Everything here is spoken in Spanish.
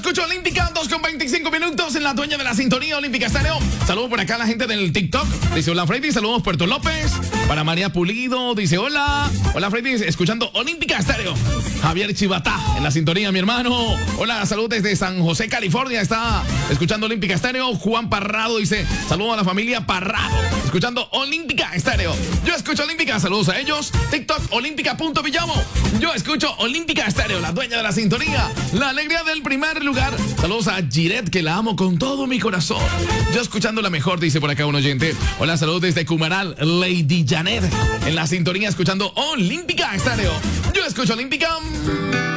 escucho Olímpica, 2:25 en la dueña de la sintonía Olímpica Estéreo. Saludos por acá a la gente del TikTok. Dice hola Freddy, saludos Puerto López. Para María Pulido, dice hola. Hola Freddy, escuchando Olímpica Estéreo. Javier Chivatá en la sintonía, mi hermano. Hola, saludos desde San José, California. Está escuchando Olímpica Estéreo. Juan Parrado dice saludos a la familia Parrado. Escuchando Olímpica Estéreo. Yo escucho Olímpica, saludos a ellos. TikTok, Olímpica.Villamo. Yo escucho Olímpica Estéreo, la dueña de la sintonía. La alegría del primer lugar. Saludos a Giret, que la amo con todo mi corazón. Yo escuchando la mejor, dice por acá un oyente. Hola, saludos desde Cumaral, Lady Janet. En la sintonía escuchando Olímpica Estéreo. Yo escucho Olímpica.